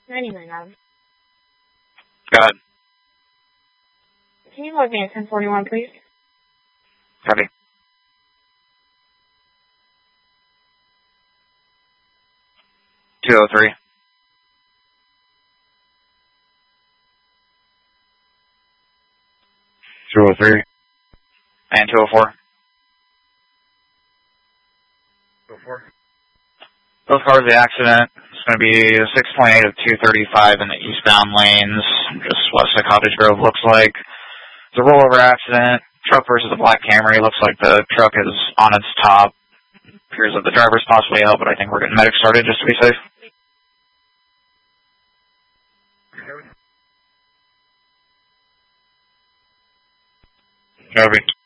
99 Adam. Go ahead. Can you log me at 1041, please? Copy. $203. 203. And 204. 204. Both cars of the accident. It's going to be 6.8 of 235 in the eastbound lanes, just west of Cottage Grove, looks like. It's a rollover accident. Truck versus a black Camry. Looks like the truck is on its top. Appears that the driver's possibly out, but I think we're getting medics started just to be safe. Copy.